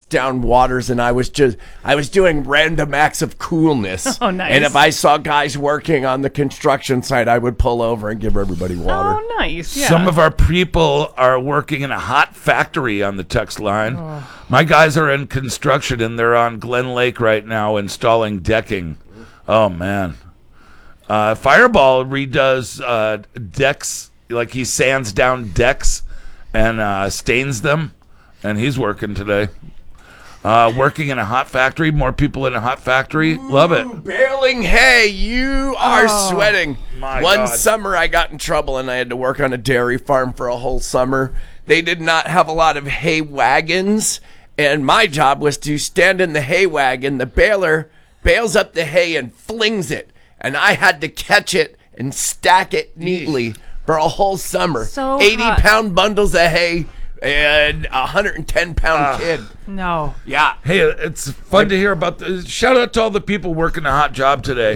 down waters, and I was doing random acts of coolness. Oh, nice. And if I saw guys working on the construction site, I would pull over and give everybody water. Oh, nice. Yeah. Some of our people are working in a hot factory on the text line. My guys are in construction, and they're on Glen Lake right now installing decking. Oh, man. Fireball redoes decks, like he sands down decks and stains them, and he's working today. Working in a hot factory, more people in a hot factory. Love it. Baling hay, you are sweating. My One God. summer I got in trouble and I had to work on a dairy farm for a whole summer. They did not have a lot of hay wagons, and my job was to stand in the hay wagon. The baler bales up the hay and flings it, and I had to catch it and stack it neatly for a whole summer. So 80-pound bundles of hay and a 110-pound kid. No. Yeah. Hey, it's fun to hear about shout out to all the people working a hot job today.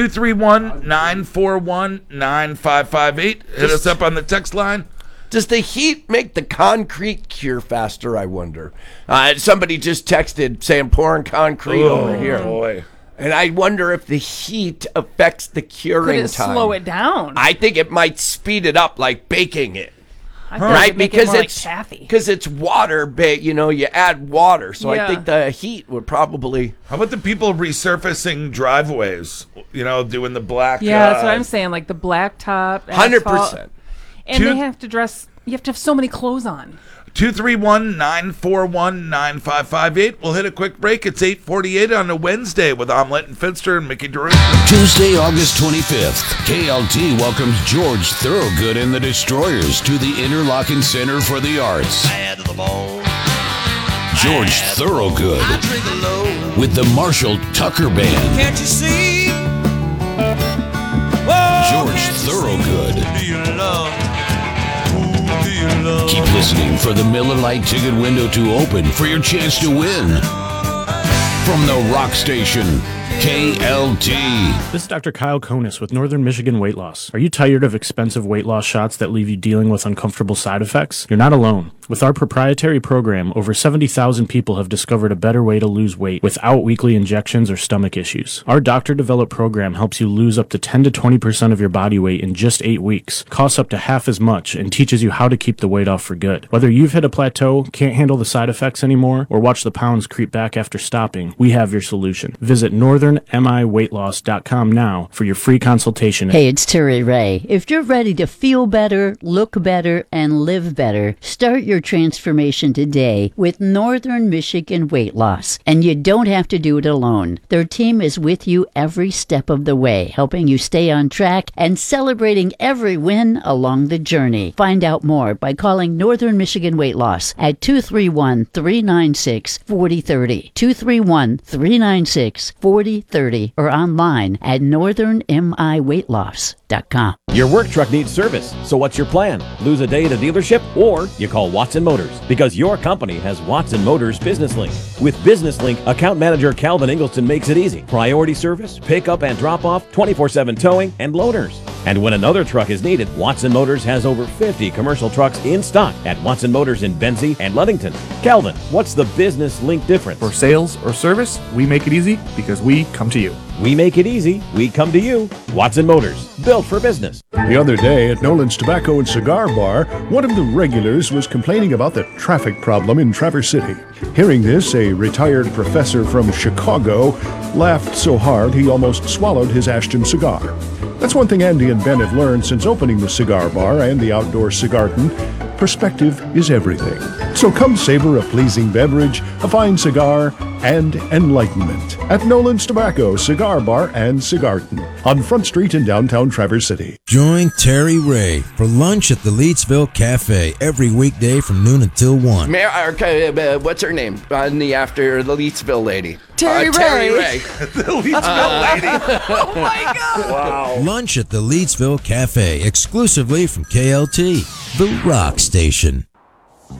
231-941-9558. Hit us up on the text line. Does the heat make the concrete cure faster, I wonder? Somebody just texted saying pouring concrete over here. Boy. And I wonder if the heat affects the curing Could it time. slow it down? I think it might speed it up like baking it. I feel like Right? it'd make it Because more like it's taffy. because it's water, you add water. So Yeah. I think the heat would probably. How about the people resurfacing driveways? Doing the black. Yeah, that's what I'm saying. Like the blacktop, 100%. and they have to dress. You have to have so many clothes on. 231-941-9558. We'll hit a quick break. It's 8:48 on a Wednesday with Omelette and Finster and Mickey Drew. Tuesday, August 25th, KLT welcomes George Thorogood and the Destroyers to the Interlochen Center for the Arts. George Thorogood with the Marshall Tucker Band. Can't you see? George Thorogood. Do you love? Who do you love? Keep listening for the Miller Lite ticket window to open for your chance to win. From the rock station, KLT. This is Dr. Kyle Konis with Northern Michigan Weight Loss. Are you tired of expensive weight loss shots that leave you dealing with uncomfortable side effects? You're not alone. With our proprietary program, over 70,000 people have discovered a better way to lose weight without weekly injections or stomach issues. Our doctor-developed program helps you lose up to 10 to 20% of your body weight in just 8 weeks, costs up to half as much, and teaches you how to keep the weight off for good. Whether you've hit a plateau, can't handle the side effects anymore, or watch the pounds creep back after stopping, we have your solution. Visit northernmiweightloss.com now for your free consultation. Hey, it's Terry Ray. If you're ready to feel better, look better, and live better, start your transformation today with Northern Michigan Weight Loss. And you don't have to do it alone. Their team is with you every step of the way, helping you stay on track and celebrating every win along the journey. Find out more by calling Northern Michigan Weight Loss at 231-396-4030, 231-396-4030, or online at northernmiweightloss.com. Your work truck needs service, so what's your plan? Lose a day at a dealership, or you call Watson Motors, because your company has Watson Motors Business Link. With Business Link, account manager Calvin Ingleton makes it easy. Priority service, pickup and drop off, 24/7 towing, and loaners. And when another truck is needed, Watson Motors has over 50 commercial trucks in stock at Watson Motors in Benzie and Ludington. Calvin, what's the Business Link difference? For sales or service, we make it easy because we come to you. We make it easy, we come to you. Watson Motors, built for business. The other day at Nolan's Tobacco and Cigar Bar, one of the regulars was complaining about the traffic problem in Traverse City. Hearing this, a retired professor from Chicago laughed so hard he almost swallowed his Ashton cigar. That's one thing Andy and Ben have learned since opening the cigar bar and the outdoor cigarton. Perspective is everything. So come savor a pleasing beverage, a fine cigar, and enlightenment at Nolan's Tobacco, Cigar Bar, and Cigarton on Front Street in downtown Traverse City. Join Terry Ray for lunch at the Leetsville Cafe every weekday from noon until 1. What's her name? After the Leetsville lady. Terry Ray. Terry Ray. The Leetsville lady. Oh my God. Wow. Lunch at the Leetsville Cafe exclusively from KLT, the rock station.